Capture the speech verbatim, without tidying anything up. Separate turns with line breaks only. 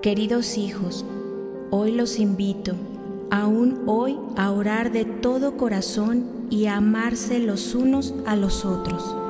Queridos hijos, hoy los invito, aún hoy, a orar de todo corazón y a amarse los unos a los otros.